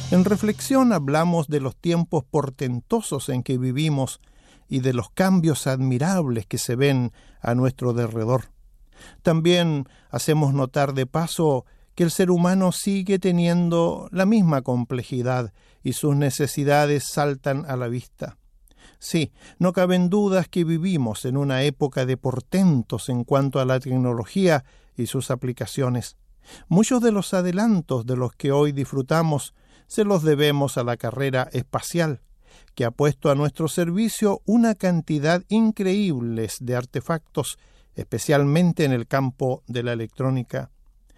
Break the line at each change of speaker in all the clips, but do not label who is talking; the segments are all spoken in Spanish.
En Reflexión hablamos de los tiempos portentosos en que vivimos y de los cambios admirables que se ven a nuestro derredor. También hacemos notar de paso que el ser humano sigue teniendo la misma complejidad y sus necesidades saltan a la vista. Sí, no caben dudas que vivimos en una época de portentos en cuanto a la tecnología y sus aplicaciones. Muchos de los adelantos de los que hoy disfrutamos se los debemos a la carrera espacial, que ha puesto a nuestro servicio una cantidad increíble de artefactos, especialmente en el campo de la electrónica.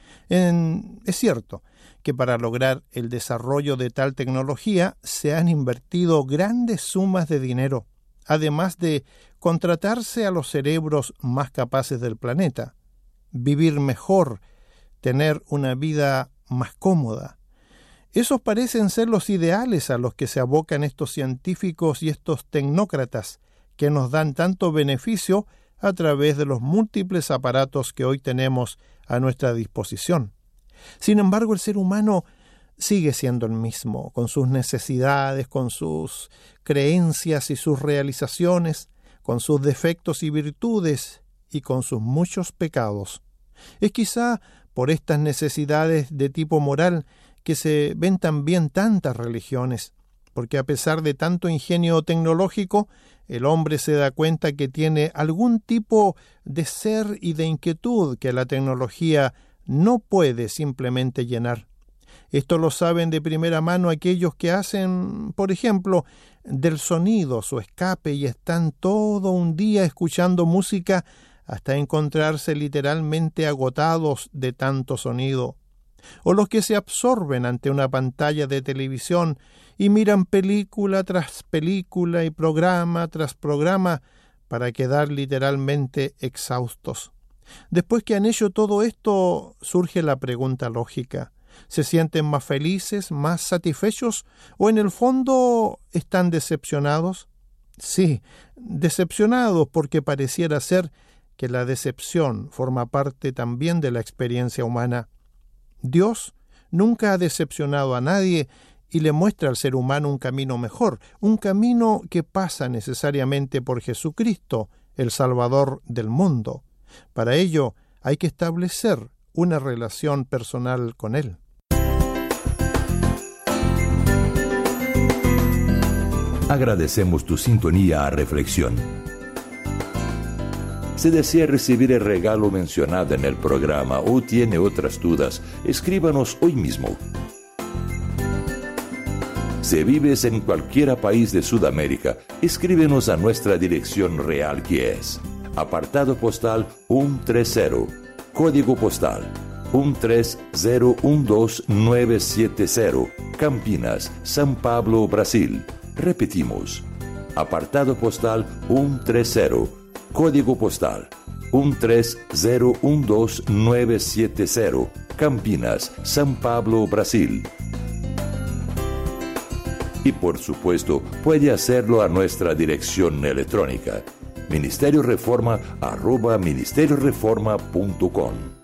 Es cierto que para lograr el desarrollo de tal tecnología se han invertido grandes sumas de dinero, además de contratarse a los cerebros más capaces del planeta, vivir mejor, tener una vida más cómoda. Esos parecen ser los ideales a los que se abocan estos científicos y estos tecnócratas que nos dan tanto beneficio a través de los múltiples aparatos que hoy tenemos a nuestra disposición. Sin embargo, el ser humano sigue siendo el mismo, con sus necesidades, con sus creencias y sus realizaciones, con sus defectos y virtudes y con sus muchos pecados. Es quizá por estas necesidades de tipo moral que se ven también tantas religiones, porque a pesar de tanto ingenio tecnológico, el hombre se da cuenta que tiene algún tipo de ser y de inquietud que la tecnología no puede simplemente llenar. Esto lo saben de primera mano aquellos que hacen, por ejemplo, del sonido su escape y están todo un día escuchando música hasta encontrarse literalmente agotados de tanto sonido. O los que se absorben ante una pantalla de televisión y miran película tras película y programa tras programa para quedar literalmente exhaustos. Después que han hecho todo esto, surge la pregunta lógica: ¿se sienten más felices, más satisfechos o en el fondo están decepcionados? Sí, decepcionados porque pareciera ser que la decepción forma parte también de la experiencia humana. Dios nunca ha decepcionado a nadie y le muestra al ser humano un camino mejor, un camino que pasa necesariamente por Jesucristo, el Salvador del mundo. Para ello hay que establecer una relación personal con Él.
Agradecemos tu sintonía a Reflexión. Si desea recibir el regalo mencionado en el programa o tiene otras dudas, escríbanos hoy mismo. Si vives en cualquier país de Sudamérica, escríbenos a nuestra dirección real, que es apartado postal 130, código postal 13012970, Campinas, São Paulo, Brasil. Repetimos, apartado postal 130, código postal 13012970, Campinas, São Paulo, Brasil. Y por supuesto, puede hacerlo a nuestra dirección electrónica: ministerioreforma@ministerioreforma.com.